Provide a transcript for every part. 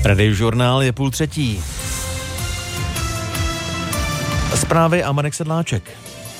Radiožurnál je 2:30. Zprávy a Marek Sedláček.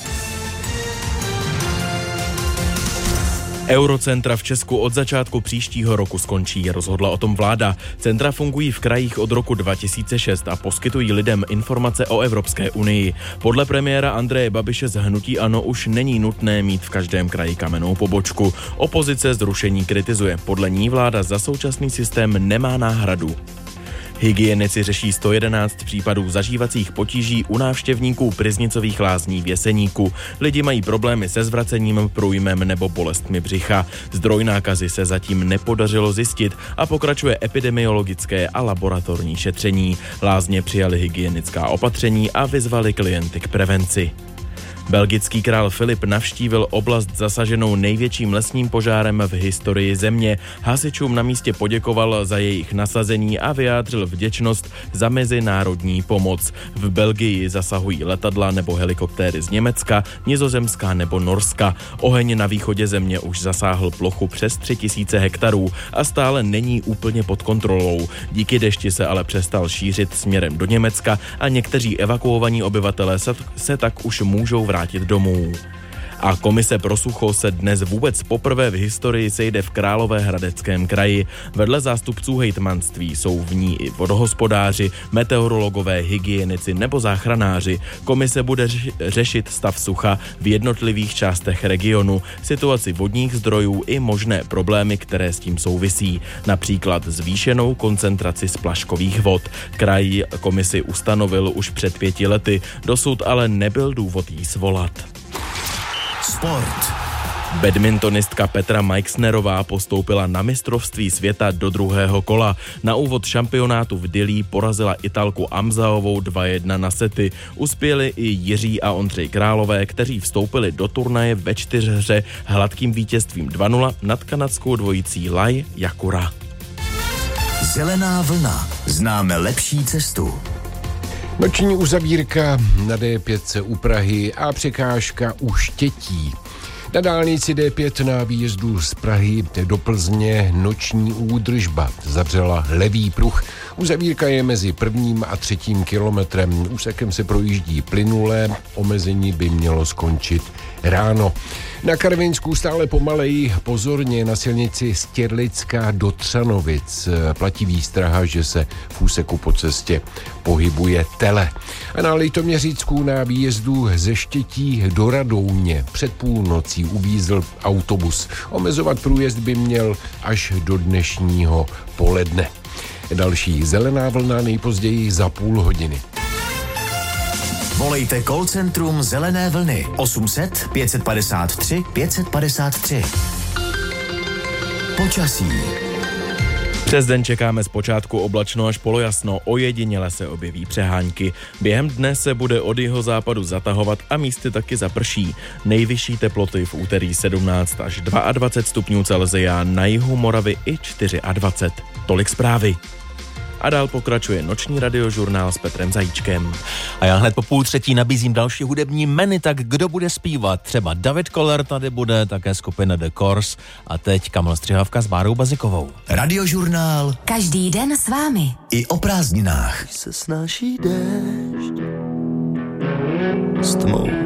Eurocentra v Česku od začátku příštího roku skončí, rozhodla o tom vláda. Centra fungují v krajích od roku 2006 a poskytují lidem informace o Evropské unii. Podle premiéra Andreje Babiše z hnutí ANO už není nutné mít v každém kraji kamennou pobočku. Opozice zrušení kritizuje. Podle ní vláda za současný systém nemá náhradu. Hygienici řeší 111 případů zažívacích potíží u návštěvníků Pryznicových lázní v Jeseníku. Lidi mají problémy se zvracením, průjmem nebo bolestmi břicha. Zdroj nákazy se zatím nepodařilo zjistit a pokračuje epidemiologické a laboratorní šetření. Lázně přijali hygienická opatření a vyzvali klienty k prevenci. Belgický král Filip navštívil oblast zasaženou největším lesním požárem v historii země. Hasičům na místě poděkoval za jejich nasazení a vyjádřil vděčnost za mezinárodní pomoc. V Belgii zasahují letadla nebo helikoptéry z Německa, Nizozemska nebo Norska. Oheň na východě země už zasáhl plochu přes 3000 hektarů a stále není úplně pod kontrolou. Díky dešti se ale přestal šířit směrem do Německa a někteří evakuovaní obyvatelé se tak už můžou vrátit domů. A komise pro sucho se dnes vůbec poprvé v historii sejde v Královéhradeckém kraji. Vedle zástupců hejtmanství jsou v ní i vodohospodáři, meteorologové, hygienici nebo záchranáři. Komise bude řešit stav sucha v jednotlivých částech regionu, situaci vodních zdrojů i možné problémy, které s tím souvisí. Například zvýšenou koncentraci splaškových vod. Kraj komisi ustanovil už před 5 lety, dosud ale nebyl důvod jí svolat. Sport. Badmintonistka Petra Majksnerová postoupila na mistrovství světa do druhého kola. Na úvod šampionátu v Dillí porazila Italku Amzaovou 2-1 na sety. Uspěli i Jiří a Ondřej Králové, kteří vstoupili do turnaje ve 4hře hladkým vítězstvím 2-0 nad kanadskou dvojicí Lai Jakura. Zelená vlna. Známe lepší cestu. Noční uzavírka na D5 u Prahy a překážka u Štětí. Na dálnici D5 na výjezdu z Prahy do Plzně noční údržba zavřela levý pruh. Uzavírka je mezi 1. a 3. kilometrem. Úsekem se projíždí plynule, omezení by mělo skončit ráno. Na Karvinsku stále pomaleji, pozorně na silnici Stěrlická do Třanovic. Platí výstraha, že se v úseku po cestě pohybuje tele. A na Litoměřicku na výjezdu ze Štětí do Radouně před půlnocí uvízl autobus. Omezovat průjezd by měl až do dnešního poledne. Další zelená vlna nejpozději za půl hodiny. Volejte call centrum Zelené vlny 800 553 553. Počasí. Přes den čekáme zpočátku oblačno až polojasno, ojediněle se objeví přehánky. Během dne se bude od jihozápadu zatahovat a místy taky zaprší. Nejvyšší teploty v úterý 17 až 22 stupňů Celsia, na jihu Moravy i 24. Tolik zprávy. A dál pokračuje noční radiožurnál s Petrem Zajíčkem. A já hned po 2:30 nabízím další hudební menu, tak kdo bude zpívat? Třeba David Koller tady bude, také skupina The Course a teď Kamil Střihavka s Bárou Bazikovou. Radiožurnál. Každý den s vámi. I o prázdninách. Se snáší déšť s tmou